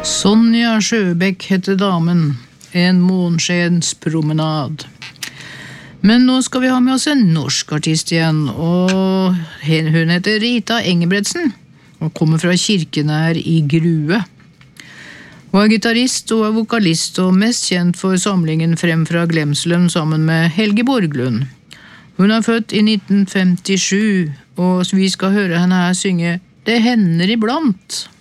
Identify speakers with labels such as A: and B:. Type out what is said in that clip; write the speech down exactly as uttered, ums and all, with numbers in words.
A: Sonja Sjøbekk heter damen, en månskjens promenad. Men nå skal vi ha med oss en norsk artist igjen, og hun heter Rita Engebretsen, og kommer fra Kirkenær i Grue. Hun er gitarist og er vokalist, og mest kjent for samlingen Frem fra Glemselen sammen med Helge Borglund. Hun er født i nitten femtisju, og vi skal høre henne her synge «Det hender iblant».